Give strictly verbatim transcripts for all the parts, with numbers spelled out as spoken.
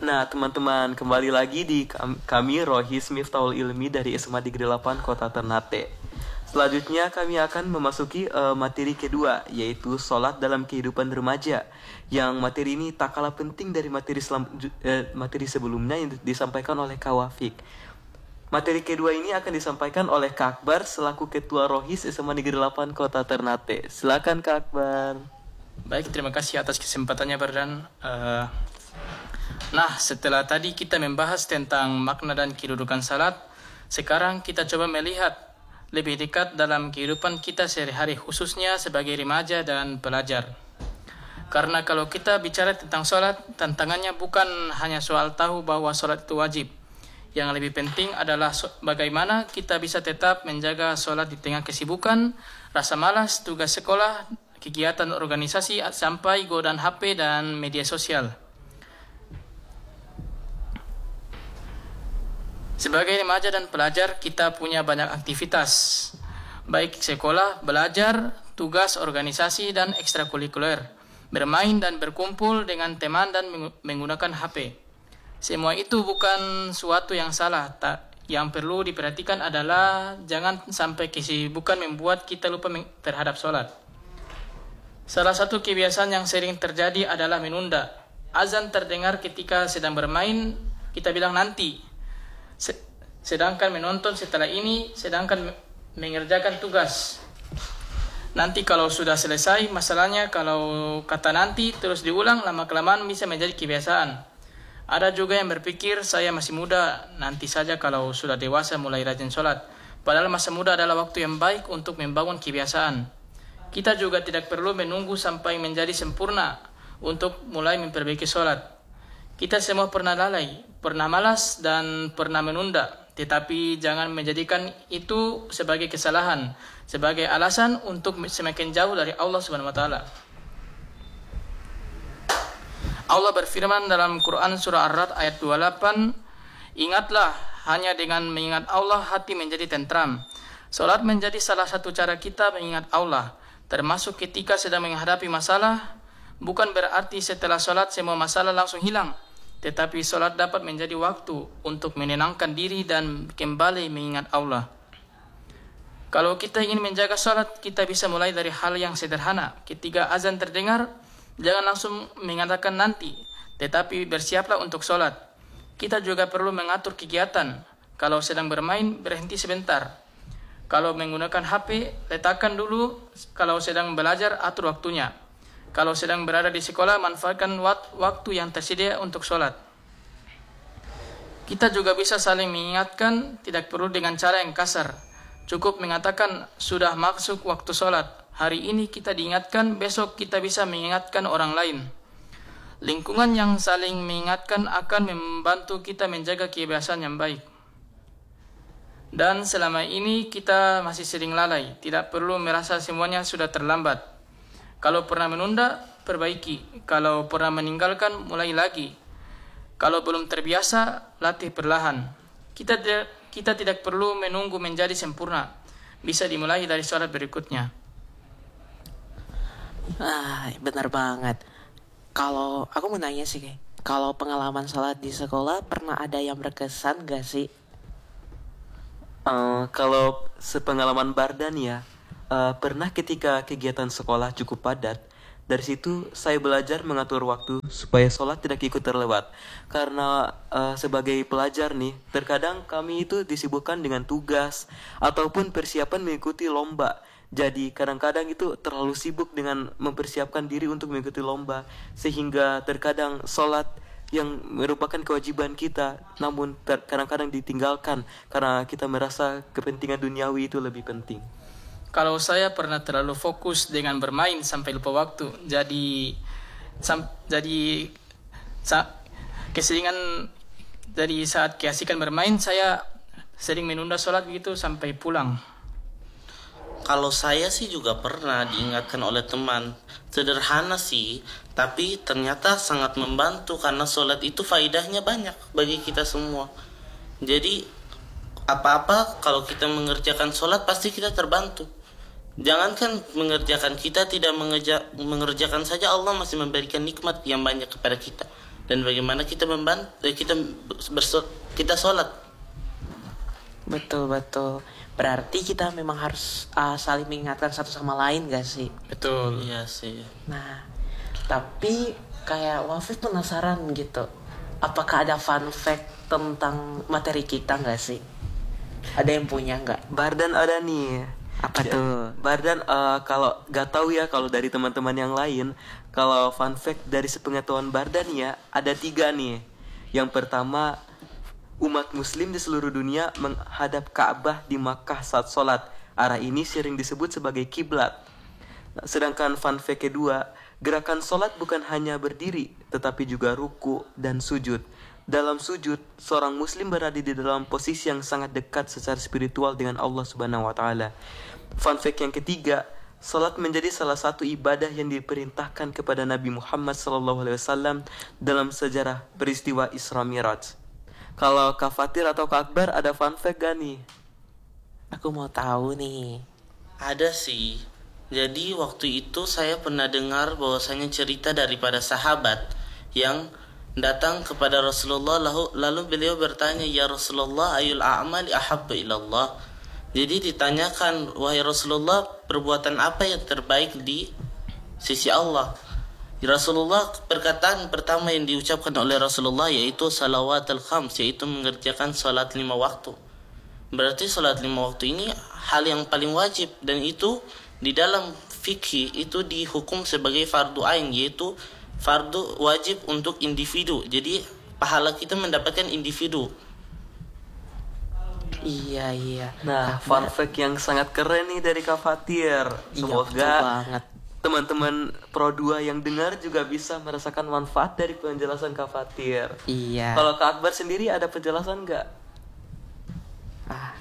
Nah, teman-teman, kembali lagi di kam- kami Rohis Miftahul Ilmi dari S M A Negeri delapan Kota Ternate. Selanjutnya kami akan memasuki uh, materi kedua, yaitu sholat dalam kehidupan remaja. Yang materi ini tak kalah penting dari materi selam- ju- eh, materi sebelumnya yang disampaikan oleh Kak Wafik. Materi kedua ini akan disampaikan oleh Kak Akbar selaku Ketua Rohis S M A Negeri delapan Kota Ternate. Silakan Kak Akbar. Baik, terima kasih atas kesempatannya, Bardan. Uh, nah, setelah tadi kita membahas tentang makna dan kedudukan salat, sekarang kita coba melihat lebih dekat dalam kehidupan kita sehari-hari, khususnya sebagai remaja dan pelajar. Karena kalau kita bicara tentang salat, tantangannya bukan hanya soal tahu bahwa salat itu wajib. Yang lebih penting adalah so- bagaimana kita bisa tetap menjaga salat di tengah kesibukan, rasa malas, tugas sekolah, kegiatan organisasi, sampai godaan H P dan media sosial. Sebagai remaja dan pelajar, kita punya banyak aktivitas, baik sekolah, belajar, tugas, organisasi, dan ekstrakurikuler, bermain dan berkumpul dengan teman dan menggunakan H P. Semua itu bukan suatu yang salah. Tak, yang perlu diperhatikan adalah jangan sampai kesibukan membuat kita lupa terhadap sholat. Salah satu kebiasaan yang sering terjadi adalah menunda. Azan terdengar ketika sedang bermain, kita bilang nanti. Sedangkan menonton setelah ini, sedangkan mengerjakan tugas. Nanti kalau sudah selesai, masalahnya kalau kata nanti terus diulang, lama-kelamaan bisa menjadi kebiasaan. Ada juga yang berpikir, saya masih muda, nanti saja kalau sudah dewasa mulai rajin sholat. Padahal masa muda adalah waktu yang baik untuk membangun kebiasaan. Kita juga tidak perlu menunggu sampai menjadi sempurna untuk mulai memperbaiki sholat. Kita semua pernah lalai, pernah malas, dan pernah menunda. Tetapi jangan menjadikan itu sebagai kesalahan, sebagai alasan untuk semakin jauh dari Allah Subhanahu wa taala. Allah berfirman dalam Quran surah Ar-Ra'd ayat dua puluh delapan, "Ingatlah, hanya dengan mengingat Allah hati menjadi tentram." Salat menjadi salah satu cara kita mengingat Allah, termasuk ketika sedang menghadapi masalah. Bukan berarti setelah salat semua masalah langsung hilang, tetapi salat dapat menjadi waktu untuk menenangkan diri dan kembali mengingat Allah. Kalau kita ingin menjaga salat, kita bisa mulai dari hal yang sederhana. Ketika azan terdengar, jangan langsung mengatakan nanti, tetapi bersiaplah untuk salat. Kita juga perlu mengatur kegiatan. Kalau sedang bermain, berhenti sebentar. Kalau menggunakan H P, letakkan dulu. Kalau sedang belajar, atur waktunya. Kalau sedang berada di sekolah, manfaatkan waktu yang tersedia untuk sholat. Kita juga bisa saling mengingatkan, tidak perlu dengan cara yang kasar. Cukup mengatakan, sudah masuk waktu sholat. Hari ini kita diingatkan, besok kita bisa mengingatkan orang lain. Lingkungan yang saling mengingatkan akan membantu kita menjaga kebiasaan yang baik. Dan selama ini kita masih sering lalai, tidak perlu merasa semuanya sudah terlambat. Kalau pernah menunda, perbaiki. Kalau pernah meninggalkan, mulai lagi. Kalau belum terbiasa, latih perlahan. Kita kita tidak perlu menunggu menjadi sempurna. Bisa dimulai dari sholat berikutnya. Ah, benar banget. Kalau aku mau nanya sih, kalau pengalaman sholat di sekolah pernah ada yang berkesan gak sih? Uh, kalau sepengalaman Bardan ya, uh, pernah ketika kegiatan sekolah cukup padat, dari situ saya belajar mengatur waktu supaya sholat tidak ikut terlewat. Karena uh, sebagai pelajar nih, terkadang kami itu disibukkan dengan tugas ataupun persiapan mengikuti lomba. Jadi kadang-kadang itu terlalu sibuk dengan mempersiapkan diri untuk mengikuti lomba, sehingga terkadang sholat yang merupakan kewajiban kita namun ter- kadang-kadang ditinggalkan karena kita merasa kepentingan duniawi itu lebih penting. Kalau saya pernah terlalu fokus dengan bermain sampai lupa waktu. Jadi sam, jadi sa, keseringan dari saat keasikan bermain, saya sering menunda sholat gitu sampai pulang. Kalau saya sih juga pernah diingatkan oleh teman. Sederhana sih, tapi ternyata sangat membantu karena sholat itu faedahnya banyak bagi kita semua. Jadi apa-apa kalau kita mengerjakan sholat pasti kita terbantu. Jangankan mengerjakan, kita tidak mengeja, mengerjakan saja Allah masih memberikan nikmat yang banyak kepada kita. dan bagaimana kita membantu eh, kita berso, kita sholat. Betul betul. Berarti kita memang harus uh, saling mengingatkan satu sama lain gak sih? Betul. Iya sih. Nah, tapi kayak Wafif penasaran gitu. Apakah ada fun fact tentang materi kita gak sih? Ada yang punya nggak? Bardan ada nih. Apa Ya, tuh? Bardan eh, kalau gak tahu ya kalau dari teman-teman yang lain, kalau fun fact dari sepengetahuan Bardan ya ada tiga nih. Yang pertama, umat muslim di seluruh dunia menghadap Ka'bah di Makkah saat sholat. Arah ini sering disebut sebagai kiblat. Nah, sedangkan fun fact kedua, gerakan sholat bukan hanya berdiri, tetapi juga ruku dan sujud. Dalam sujud, seorang muslim berada di dalam posisi yang sangat dekat secara spiritual dengan Allah Subhanahu wa taala. Fun fact yang ketiga, salat menjadi salah satu ibadah yang diperintahkan kepada Nabi Muhammad sallallahu alaihi wasallam dalam sejarah peristiwa Isra Miraj. Kalau Kak Fatir atau Kak Akbar ada fun fact gak nih? Aku mau tahu nih. Ada sih. Jadi waktu itu saya pernah dengar bahwasanya cerita daripada sahabat yang datang kepada Rasulullah, lalu, lalu beliau bertanya, "Ya Rasulullah, ayul a'mali ahabba ilallah?" Jadi ditanyakan, "Wahai Rasulullah, perbuatan apa yang terbaik di sisi Allah?" Rasulullah, perkataan pertama yang diucapkan oleh Rasulullah yaitu salawatul khams, yaitu mengerjakan salat lima waktu. Berarti salat lima waktu ini hal yang paling wajib, dan itu di dalam fikih itu dihukum sebagai fardu ain, yaitu fardu wajib untuk individu. Jadi pahala kita mendapatkan individu. Iya iya. Nah, fun fact yang sangat keren nih dari Kak Fatir. Iya, Semoga betul banget. teman-teman Pro dua yang dengar juga bisa merasakan manfaat dari penjelasan Kak Fatir. Iya. Kalau Kak Akbar sendiri ada penjelasan nggak? Ah,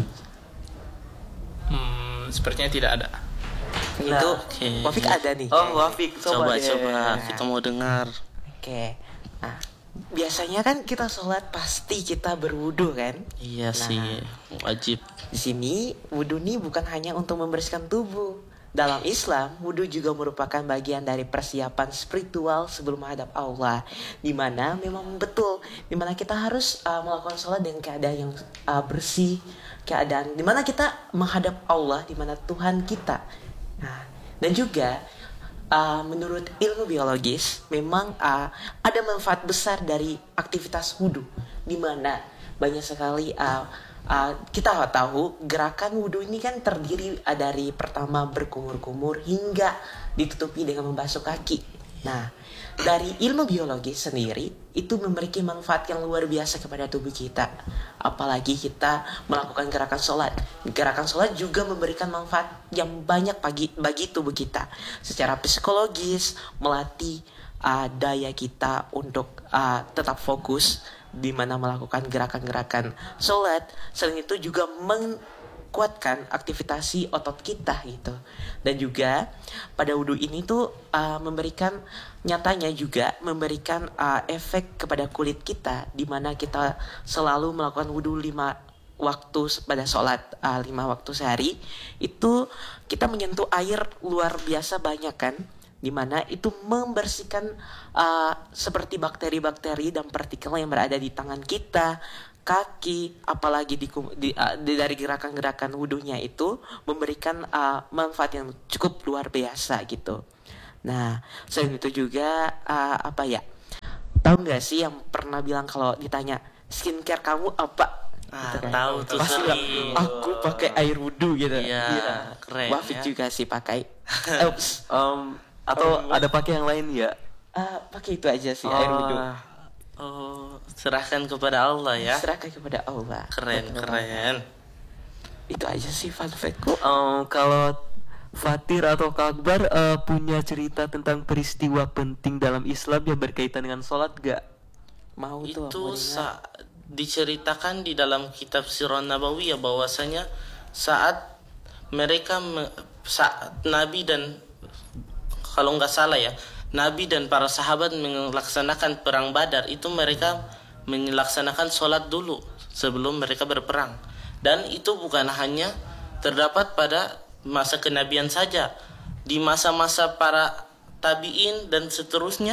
Hmm, sepertinya tidak ada. itu Nah, oke. Wafik ada nih. Oh, kayaknya. Wafik, coba, Coba deh. coba kita mau dengar. Oke. Nah, biasanya kan kita sholat pasti kita berwudu kan? Iya Nah. sih, wajib. Di sini wudu ini bukan hanya untuk membersihkan tubuh. Dalam Islam, wudu juga merupakan bagian dari persiapan spiritual sebelum menghadap Allah, di mana memang betul, di mana kita harus uh, melakukan sholat dengan keadaan yang uh, bersih, keadaan di mana kita menghadap Allah, di mana Tuhan kita. Nah, dan juga uh, menurut ilmu biologis, memang uh, ada manfaat besar dari aktivitas wudu, di mana banyak sekali uh, uh, kita tahu gerakan wudu ini kan terdiri uh, dari pertama berkumur-kumur hingga ditutupi dengan membasuh kaki. Nah, dari ilmu biologi sendiri itu memiliki manfaat yang luar biasa kepada tubuh kita. Apalagi kita melakukan gerakan sholat. Gerakan sholat juga memberikan manfaat yang banyak bagi, bagi tubuh kita. Secara psikologis, melatih uh, daya kita untuk uh, tetap fokus di mana melakukan gerakan-gerakan sholat. Selain itu juga menguatkan aktivasi otot kita gitu. Dan juga pada wudhu ini tuh uh, memberikan nyatanya juga memberikan uh, efek kepada kulit kita, di mana kita selalu melakukan wudhu lima waktu pada sholat uh, lima waktu sehari. Itu kita menyentuh air luar biasa banyak kan, dimana itu membersihkan uh, seperti bakteri-bakteri dan partikel yang berada di tangan kita, kaki, apalagi di, di, uh, di dari gerakan-gerakan wudhunya itu memberikan uh, manfaat yang cukup luar biasa gitu. Nah, selain itu juga uh, apa ya? Tahu nggak sih yang pernah bilang kalau ditanya skincare kamu apa? Ah, Gitu kan. tahu tuh Pasti bilang, sering. aku pakai air wudhu gitu. Iya, keren Wafik ya. juga sih pakai. Ups. Um, atau ada pakai yang lain ya? Uh, pakai itu aja sih air wudhu. Oh, serahkan kepada Allah ya. Serahkan kepada Allah. Keren, Betul. keren. Itu aja sih fun fact-ku. Um, kalau Fatir atau Kak Akbar uh, punya cerita tentang peristiwa penting dalam Islam yang berkaitan dengan sholat gak? Mau tuh. Itu mau dengar. sa- diceritakan di dalam kitab Sirah Nabawiyah bahwasanya saat mereka me- saat Nabi dan kalau nggak salah ya, Nabi dan para sahabat melaksanakan perang Badar, itu mereka melaksanakan sholat dulu sebelum mereka berperang. Dan itu bukan hanya terdapat pada masa kenabian saja, di masa-masa para tabiin dan seterusnya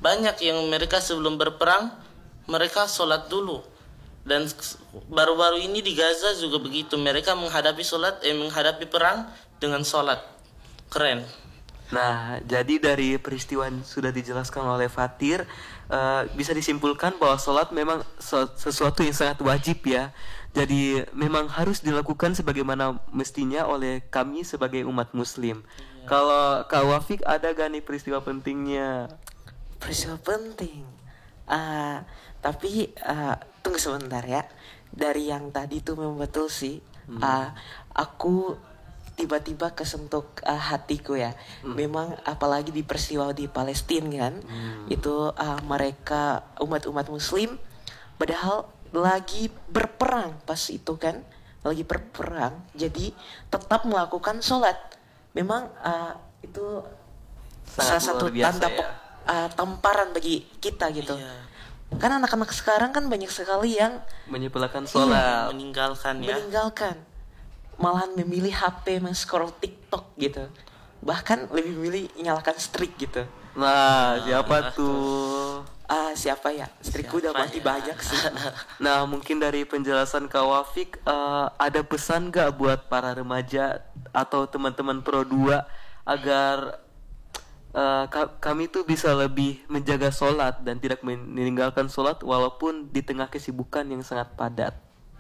banyak yang mereka sebelum berperang mereka sholat dulu. Dan baru-baru ini di Gaza juga begitu, mereka menghadapi sholat eh menghadapi perang dengan sholat. Keren. Nah, jadi dari peristiwa yang sudah dijelaskan oleh Fatir, uh, bisa disimpulkan bahwa sholat memang sesuatu yang sangat wajib ya. Jadi memang harus dilakukan sebagaimana mestinya oleh kami sebagai umat muslim. Iya. Kalau Kak Wafik ada gak nih peristiwa pentingnya? Peristiwa penting? Uh, tapi uh, tunggu sebentar ya. Dari yang tadi tuh memang betul sih. hmm. uh, Aku tiba-tiba kesentuh uh, hatiku ya. hmm. Memang apalagi di peristiwa di Palestina kan, hmm. itu uh, mereka umat-umat muslim padahal lagi berperang pas itu kan, lagi berperang, jadi tetap melakukan sholat. Memang uh, itu sangat salah satu biasa, tanda ya? uh, tamparan bagi kita gitu. Iya. Kan anak-anak sekarang kan banyak sekali yang menyepelekan sholat, iya, meninggalkan ya. Meninggalkan. Malahan memilih H P, men-scroll TikTok gitu. Bahkan lebih memilih nyalakan strik gitu. Nah, siapa nah, tuh? Ah, siapa ya? Strikku udah mati ya? banyak sih. Nah, mungkin dari penjelasan Kak Wafik, uh, ada pesan gak buat para remaja atau teman-teman Pro dua agar uh, ka- kami tuh bisa lebih menjaga sholat dan tidak meninggalkan sholat walaupun di tengah kesibukan yang sangat padat?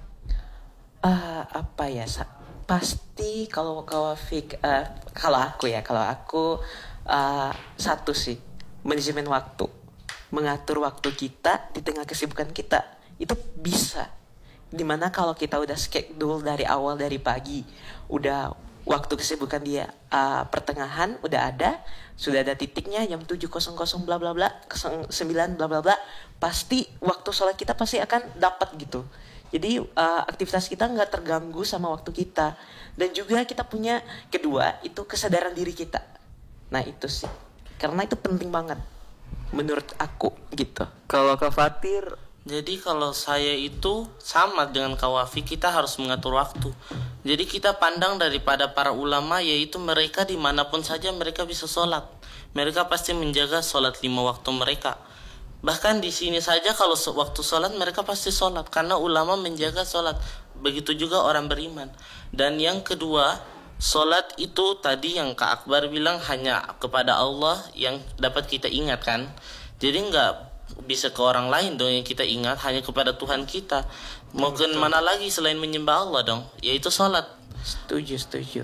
Uh, apa ya? Sa- pasti kalau Kawafik, uh, kalau aku ya, kalau aku uh, satu sih, manajemen waktu, mengatur waktu kita di tengah kesibukan kita itu bisa. Dimana kalau kita udah schedule dari awal dari pagi, udah waktu kesibukan dia uh, pertengahan udah ada, sudah ada titiknya jam tujuh nol nol bla bla bla, sembilan bla bla bla, pasti waktu sholat kita pasti akan dapat gitu. Jadi uh, aktivitas kita nggak terganggu sama waktu kita. Dan juga kita punya kedua itu kesadaran diri kita. Nah itu sih, karena itu penting banget menurut aku gitu. Kalau Kak Fatir? Jadi kalau saya itu sama dengan Kak Wafi, kita harus mengatur waktu. Jadi kita pandang daripada para ulama, yaitu mereka dimanapun saja mereka bisa sholat. Mereka pasti menjaga sholat lima waktu mereka. Bahkan di sini saja kalau waktu sholat mereka pasti sholat, karena ulama menjaga sholat. Begitu juga orang beriman. Dan yang kedua, sholat itu tadi yang Kak Akbar bilang hanya kepada Allah yang dapat kita ingat kan. Jadi nggak bisa ke orang lain dong yang kita ingat, hanya kepada Tuhan kita. Mau ke mana lagi selain menyembah Allah dong, yaitu sholat. Setuju, setuju.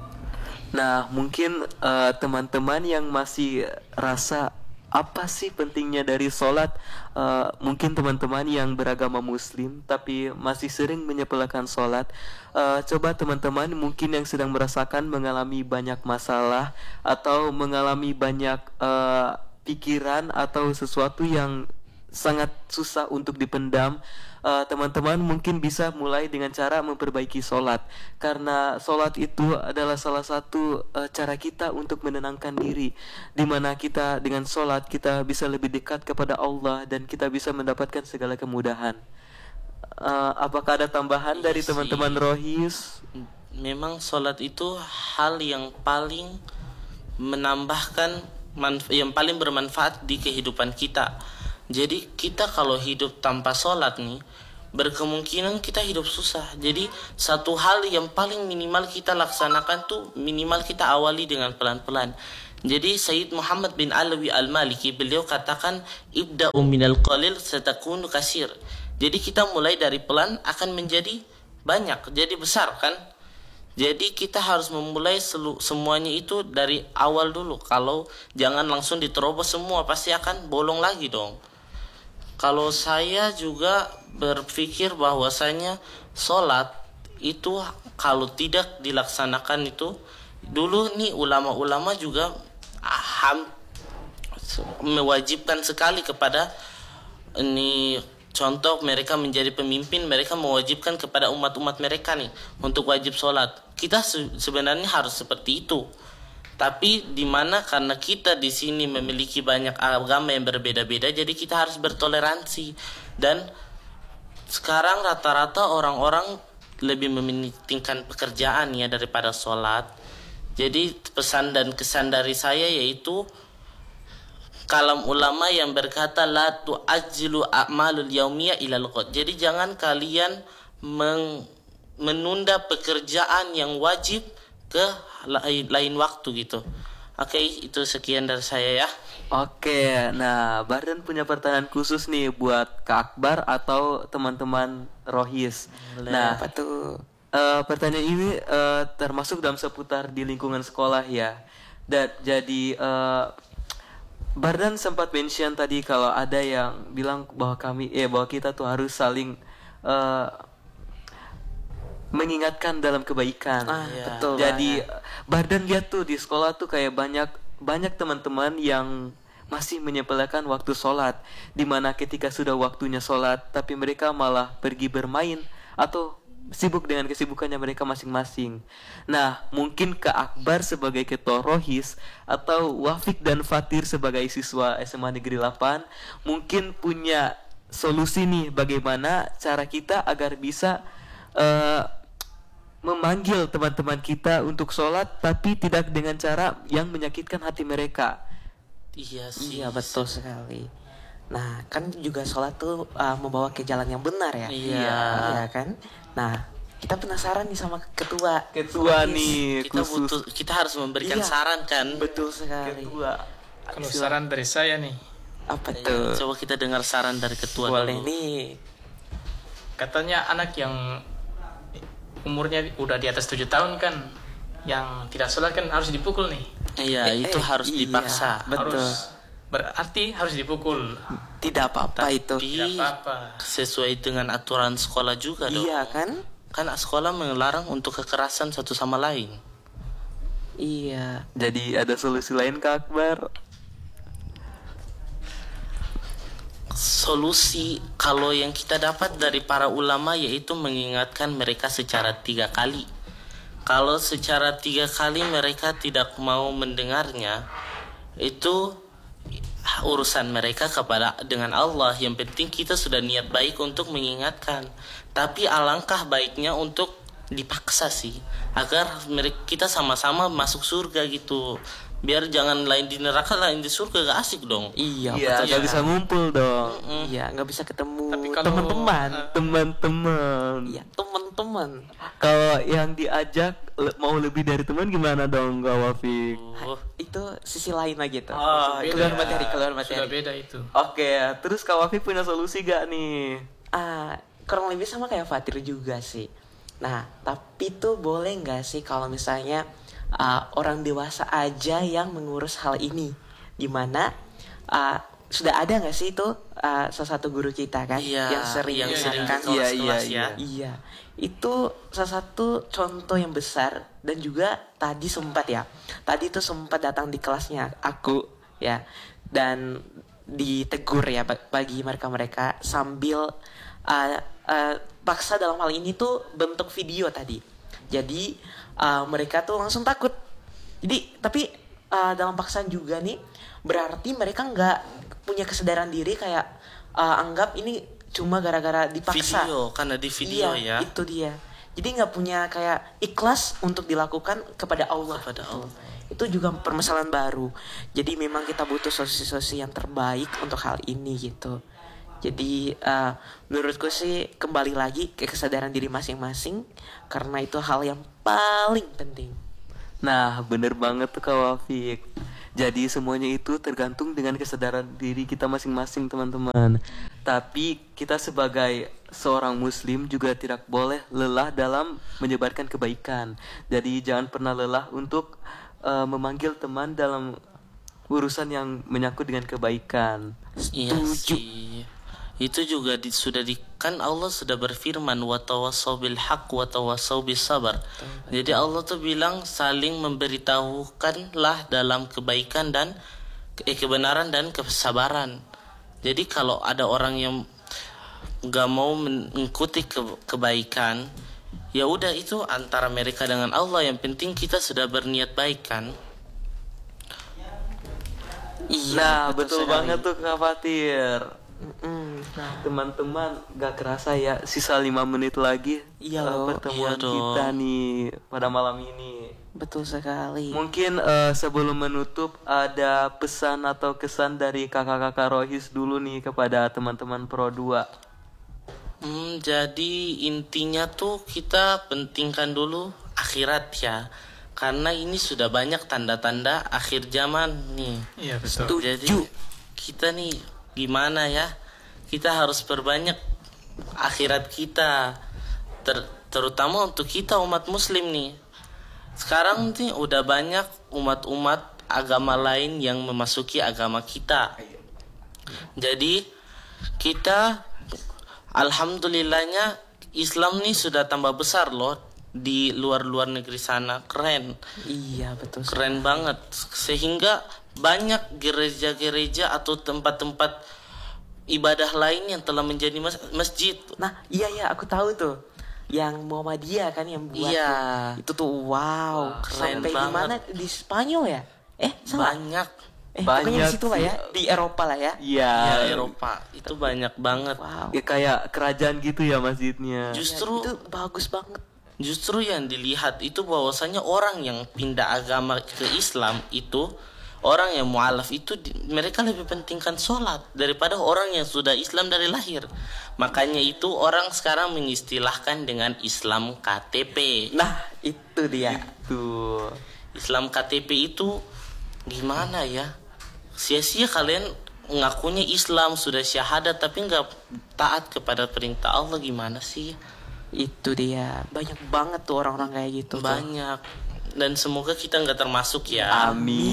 Nah, mungkin uh, teman-teman yang masih rasa apa sih pentingnya dari sholat, uh, mungkin teman-teman yang beragama muslim tapi masih sering menyepelekan sholat, uh, coba teman-teman mungkin yang sedang merasakan mengalami banyak masalah atau mengalami banyak uh, pikiran atau sesuatu yang sangat susah untuk dipendam, uh, teman-teman mungkin bisa mulai dengan cara memperbaiki sholat, karena sholat itu adalah salah satu uh, cara kita untuk menenangkan diri, dimana kita dengan sholat kita bisa lebih dekat kepada Allah dan kita bisa mendapatkan segala kemudahan. Uh, apakah ada tambahan Iya dari sih. teman-teman Rohis? Memang sholat itu hal yang paling menambahkan manfa- yang paling bermanfaat di kehidupan kita. Jadi kita kalau hidup tanpa sholat nih, berkemungkinan kita hidup susah. Jadi satu hal yang paling minimal kita laksanakan tuh minimal kita awali dengan pelan-pelan. Jadi Sayyid Muhammad bin Alawi Al-Maliki beliau katakan ibda'u minal qalil satakunu kasir. Jadi kita mulai dari pelan akan menjadi banyak, jadi besar kan. Jadi kita harus memulai selu, semuanya itu dari awal dulu. Kalau jangan langsung diterobos semua, pasti akan bolong lagi dong. Kalau saya juga berpikir bahwasanya sholat itu kalau tidak dilaksanakan itu, dulu nih ulama-ulama juga aham mewajibkan sekali kepada ini, contoh mereka menjadi pemimpin, mereka mewajibkan kepada umat-umat mereka nih untuk wajib sholat. Kita se- sebenarnya harus seperti itu. Tapi di mana karena kita di sini memiliki banyak agama yang berbeda-beda, jadi kita harus bertoleransi. Dan sekarang rata-rata orang-orang lebih mementingkan pekerjaan ya daripada sholat. Jadi pesan dan kesan dari saya yaitu kalam ulama yang berkata la tu'ajjilu a'malul yaumiyah ilal ghad. Jadi jangan kalian meng, menunda pekerjaan yang wajib ke lain, lain waktu gitu. Oke, itu sekian dari saya ya. Oke, nah Bardan punya pertanyaan khusus nih buat Kak Akbar atau teman-teman Rohis. Nah, Apa tuh? eh, pertanyaan ini eh, termasuk dalam seputar di lingkungan sekolah ya. Dan jadi eh, Bardan sempat mention tadi kalau ada yang bilang bahwa kami, eh bahwa kita tuh harus saling eh, mengingatkan dalam kebaikan. Ah, Iya. betul. Jadi banget. Bardan lihat tuh di sekolah tuh kayak banyak banyak teman-teman yang masih menyepelekan waktu sholat, dimana ketika sudah waktunya sholat tapi mereka malah pergi bermain atau sibuk dengan kesibukannya mereka masing-masing. Nah, mungkin Kak Akbar sebagai ketua Rohis atau Wafik dan Fatir sebagai siswa S M A Negeri delapan mungkin punya solusi nih bagaimana cara kita agar bisa eh, memanggil teman-teman kita untuk sholat tapi tidak dengan cara yang menyakitkan hati mereka. Iya sih. Iya betul sekali. Nah kan juga sholat tuh uh, membawa ke jalan yang benar ya. Iya. Iya kan. Nah kita penasaran nih sama ketua. Ketua Rohis. nih Kita khusus butuh, kita harus memberikan Iya. saran kan. Betul sekali. ketua. Kalau saran dari saya nih, Apa Ya, tuh? coba kita dengar saran dari ketua Boleh dulu. nih. katanya anak yang umurnya udah di atas tujuh tahun kan, yang tidak sholat kan harus dipukul nih. Iya, Eh, itu eh, harus iya, dipaksa. betul. Harus berarti harus dipukul. Tidak apa-apa itu. Tapi Tidak apa-apa. sesuai dengan aturan sekolah juga dong. Iya kan? Kan sekolah melarang untuk kekerasan satu sama lain. Iya. Jadi ada solusi lain Kak Akbar? Solusi kalau yang kita dapat dari para ulama yaitu mengingatkan mereka secara tiga kali. Kalau secara tiga kali mereka tidak mau mendengarnya, itu urusan mereka kepada dengan Allah. Yang penting kita sudah niat baik untuk mengingatkan. Tapi alangkah baiknya untuk dipaksa sih, agar mereka kita sama-sama masuk surga gitu. Biar jangan lain di neraka lain di surga, gak asik dong. Iya, Iya, betul. nggak bisa ngumpul dong. Iya, nggak bisa ketemu Tapi kalau- teman-teman. Teman-teman. Iya, teman-teman. Kalau yang diajak le- mau lebih dari teman gimana dong Kak Wafik? Oh, Itu sisi lain lagi tuh. Oh, Beda. keluar materi, keluar Sudah materi. beda itu. Oke, terus Kak Wafik punya solusi gak nih? Ah, kurang lebih sama kayak Fatir juga sih. Nah, tapi tuh boleh nggak sih kalau misalnya ah, orang dewasa aja yang mengurus hal ini, dimana ah, sudah ada nggak sih itu ah, salah satu guru kita kan Iya, yang sering yang sering mengingatkan. di Iya, kelas-kelas iya, ya. Iya, itu salah satu contoh yang besar dan juga tadi sempat ya. Tadi tuh sempat datang di kelasnya aku ya dan ditegur ya ba- bagi mereka-mereka sambil uh, uh, paksa dalam hal ini tuh bentuk video tadi. Jadi uh, mereka tuh langsung takut. Jadi tapi uh, dalam paksaan juga nih berarti mereka nggak punya kesadaran diri kayak uh, anggap ini cuma gara-gara dipaksa. Video, karena di video Iya, ya. itu dia. Jadi nggak punya kayak ikhlas untuk dilakukan kepada Allah. Kepada gitu. Allah. Itu juga permasalahan baru. Jadi memang kita butuh solusi-solusi yang terbaik untuk hal ini gitu. Jadi eh, menurutku sih kembali lagi ke kesadaran diri masing-masing karena itu hal yang paling penting. Nah, bener banget tuh Kak Wafik. Jadi semuanya itu tergantung dengan kesadaran diri kita masing-masing teman-teman. Tapi kita sebagai seorang muslim juga tidak boleh lelah dalam menyebarkan kebaikan. Jadi jangan pernah lelah untuk eh, memanggil teman dalam urusan yang menyangkut dengan kebaikan. Iya sih. Itu juga di, sudah di kan Allah sudah berfirman wa tawassaw bil haqq wa tawassaw bis sabar. Jadi Allah tuh bilang saling memberitahukanlah dalam kebaikan dan eh, kebenaran dan kesabaran. Jadi kalau ada orang yang nggak mau mengikuti ke, kebaikan, ya udah itu antara mereka dengan Allah. Yang penting kita sudah berniat baik kan. Iya, Nah, betul sekali. banget tuh Kak Fatir. Mm-mm. Nah, teman-teman, gak kerasa ya, sisa lima menit lagi Iya eh, loh. pertemuan Iya dong. kita nih pada malam ini. Betul sekali. Mungkin eh, sebelum menutup ada pesan atau kesan dari kakak-kakak Rohis dulu nih kepada teman-teman Pro dua. Hmm, jadi intinya tuh kita pentingkan dulu akhirat ya. Karena ini sudah banyak tanda-tanda akhir zaman nih. Iya betul. Jadi kita nih gimana ya? Kita harus perbanyak akhirat kita. Ter- terutama untuk kita umat muslim nih. Sekarang nih udah banyak umat-umat agama lain yang memasuki agama kita. Jadi kita alhamdulillahnya Islam nih sudah tambah besar loh di luar-luar negeri sana. Keren. Iya betul. Keren banget. Sehingga banyak gereja-gereja atau tempat-tempat ibadah lain yang telah menjadi mas- masjid. Nah, iya ya, aku tahu tuh. Yang Muhammadiyah kan yang buat Iya. tuh. Itu tuh wow, keren sampai di banget. mana di Spanyol ya? Eh, salah. Banyak. Eh, pokoknya di Banyak situ lah ya, di Eropa lah ya. Iya. Ya, Eropa itu banyak banget. Wow. Ya, kayak kerajaan gitu ya masjidnya. Justru Ya, itu bagus banget. Justru yang dilihat itu bahwasanya orang yang pindah agama ke Islam itu, orang yang mualaf itu di- mereka lebih pentingkan sholat daripada orang yang sudah Islam dari lahir. Makanya itu orang sekarang mengistilahkan dengan Islam K T P. Nah, itu dia. Tuh. Islam K T P itu gimana ya? Sia-sia kalian ngakunya Islam sudah syahadat tapi nggak taat kepada perintah Allah, gimana sih? Itu dia. Banyak banget tuh orang-orang kayak gitu. tuh. Banyak. Dan semoga kita nggak termasuk ya.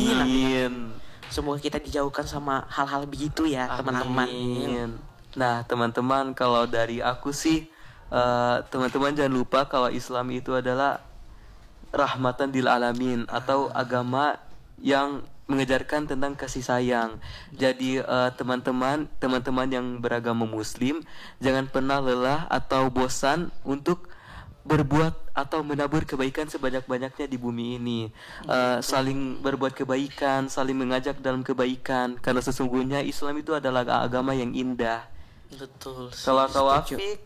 Amin. Semoga kita dijauhkan sama hal-hal begitu ya, teman-teman. Amin. Nah, teman-teman, kalau dari aku sih, eh, teman-teman jangan lupa kalau Islam itu adalah rahmatan lil alamin atau agama yang mengejarkan tentang kasih sayang. Jadi eh, teman-teman, teman-teman yang beragama Muslim, jangan pernah lelah atau bosan untuk berbuat atau menabur kebaikan sebanyak-banyaknya di bumi ini. Eh, saling berbuat kebaikan, saling mengajak dalam kebaikan, karena sesungguhnya Islam itu adalah agama yang indah. Betul. Kalau Kak setuju. Wafik,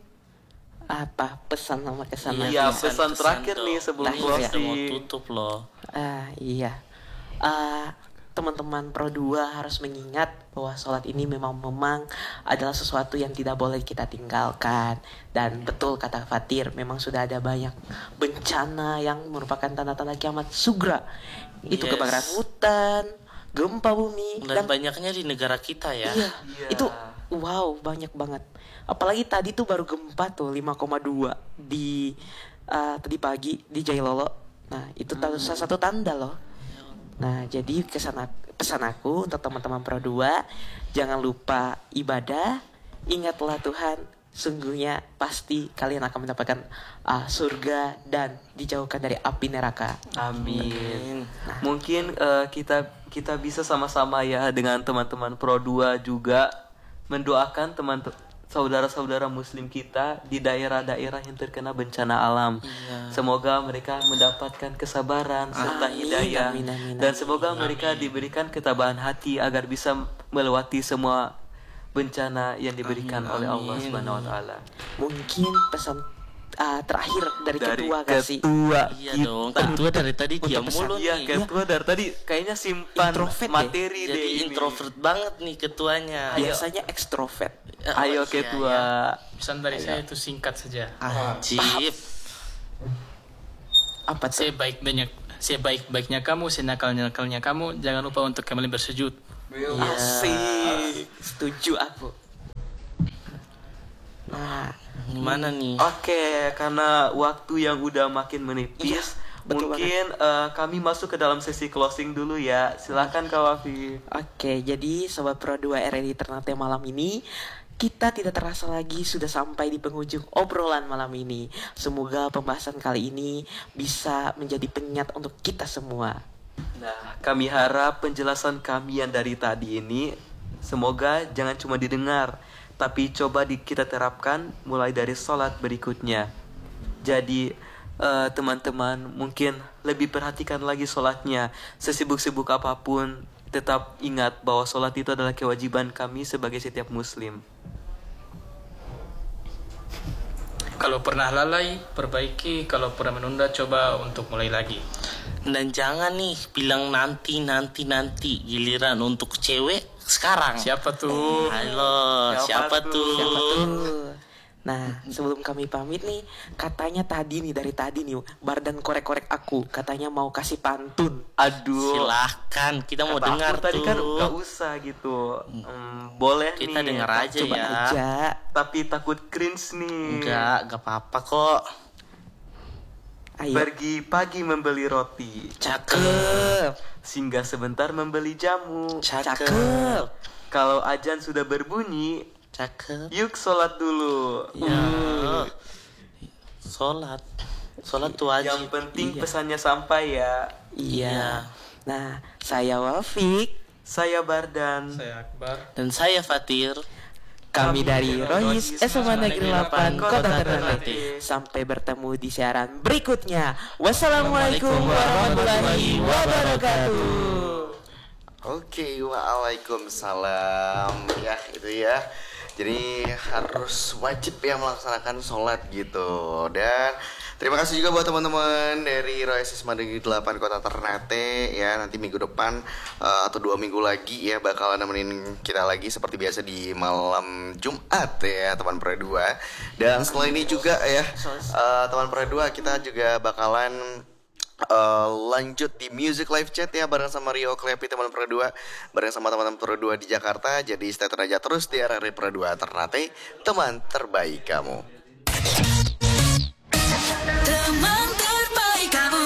Apa pesan sama kesan? Iya, lagi? pesan terakhir dong. nih sebelum Nah, Kita closing. mau tutup loh. Ah, iya. Ah, teman-teman Pro dua harus mengingat bahwa sholat ini memang memang adalah sesuatu yang tidak boleh kita tinggalkan. Dan betul kata Fatir, memang sudah ada banyak bencana yang merupakan tanda-tanda kiamat sugra. Itu Yes. kebakaran hutan, gempa bumi, Dan dan banyaknya di negara kita ya. iya, Iya. itu wow, banyak banget. Apalagi tadi tuh baru gempa tuh lima koma dua di uh, tadi pagi di Jailolo. Nah, itu tahu salah satu tanda loh. Nah, jadi kesan ak- pesan aku untuk teman-teman Pro dua, jangan lupa ibadah, ingatlah Tuhan, sungguhnya pasti kalian akan mendapatkan uh, surga dan dijauhkan dari api neraka. Amin. Mungkin eh, kita kita bisa sama-sama ya dengan teman-teman Pro dua juga mendoakan teman saudara-saudara muslim kita di daerah-daerah yang terkena bencana alam. Semoga mereka mendapatkan kesabaran serta Amin, hidayah, amin, amin, dan semoga mereka diberikan ketabahan hati agar bisa melewati semua bencana yang diberikan oleh Allah Subhanahu wa taala. Mungkin pesan uh, terakhir dari, Dari ketua gak sih? ketua Iya kita. dong. Ketua dari tadi Untuk diam pesan. mulu Iya, nih. ketua dari tadi kayaknya simpan Introvert deh. materi deh. Jadi ini. introvert banget nih ketuanya. Biasanya ekstrovert. Oh, Ayo iya, ketua. Pesan dari saya itu singkat saja. Ajib. Apa tuh? Sebaik-baiknya sebaik-baiknya kamu, senakal-nakalnya kamu, jangan lupa untuk kembali bersujud. Asik. Setuju aku. Nah, Gimana nih? Oke, karena waktu yang udah makin menipis, Iya, betul mungkin eh, kami masuk ke dalam sesi closing dulu ya. Silakan Kak Wafi. oke, jadi Sobat Pro dua R R I Ternate malam ini, kita tidak terasa lagi sudah sampai di penghujung obrolan malam ini. Semoga pembahasan kali ini bisa menjadi pengingat untuk kita semua. Nah, kami harap penjelasan kami yang dari tadi ini semoga jangan cuma didengar, tapi coba di, kita terapkan mulai dari sholat berikutnya. Jadi eh, teman-teman mungkin lebih perhatikan lagi sholatnya. Sesibuk-sibuk apapun Tetap ingat bahwa sholat itu adalah kewajiban kami sebagai setiap muslim. Kalau pernah lalai, perbaiki. Kalau pernah menunda, coba untuk mulai lagi. Dan jangan nih bilang nanti, nanti, nanti. Giliran untuk cewek sekarang. Siapa tuh? Halo, siapa, Siapa tuh? tuh? Siapa tuh? Nah, sebelum kami pamit nih, katanya tadi nih dari tadi nih Bardan korek-korek aku, katanya mau kasih pantun. Aduh, Silahkan, kita mau kata dengar aku tadi tuh. kan gak usah gitu. Hmm, boleh Kita nih. dengar aja Coba ya. aja. Tapi takut cringe nih. Enggak, gak apa-apa kok. Ayo. Pergi pagi membeli roti, Cakep. singgah sebentar membeli jamu. Cakep. Kalau ajan sudah berbunyi, Cakep. yuk sholat dulu. Ya. Sholat. Sholat tuh wajib. Yang penting Iya. pesannya sampai ya. Iya. Nah, saya Wafik. Saya Bardan. Saya Akbar. Dan saya Fatir. Kami dari Rohis S M A Negeri delapan Kota Ternate. Ternate. Sampai bertemu di siaran berikutnya. Wassalamualaikum warahmatullahi wabarakatuh. Oke, waalaikumsalam. Ya, itu ya. Jadi harus wajib ya melaksanakan sholat gitu. Dan terima kasih juga buat teman-teman dari Royal S M A Negeri delapan Kota Ternate ya. Nanti minggu depan uh, atau dua minggu lagi ya bakalan nemenin kita lagi seperti biasa di malam Jumat ya teman Pro dua. Dan setelah ini juga ya uh, teman Pro dua kita juga bakalan Uh, lanjut di Music Live Chat ya bareng sama Rio Klepi teman Pro dua, bareng sama teman-teman Pro dua di Jakarta. Jadi stay tune aja terus di R R I Pro dua Ternate, teman terbaik kamu. Teman terbaik kamu.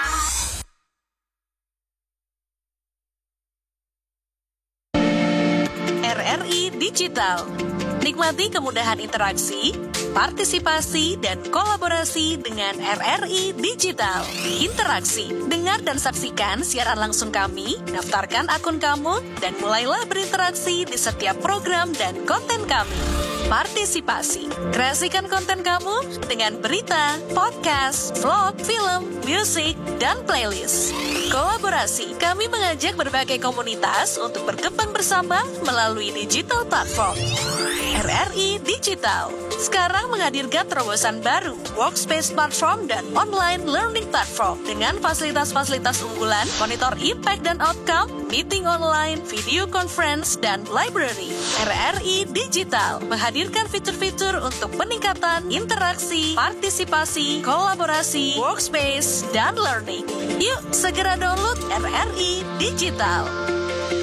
R R I Digital. Nikmati kemudahan interaksi, partisipasi, dan kolaborasi dengan R R I Digital. Interaksi, dengar dan saksikan siaran langsung kami, daftarkan akun kamu, dan mulailah berinteraksi di setiap program dan konten kami. Partisipasi, kreasikan konten kamu dengan berita, podcast, vlog, film, musik, dan playlist. Kolaborasi, kami mengajak berbagai komunitas untuk berkembang bersama melalui digital platform. R R I Digital sekarang menghadirkan terobosan baru, workspace platform dan online learning platform dengan fasilitas-fasilitas unggulan, monitor impact dan outcome, meeting online, video conference, dan library. R R I Digital menghadirkan fitur-fitur untuk peningkatan interaksi, partisipasi, kolaborasi, workspace, dan learning. Yuk segera download R R I Digital.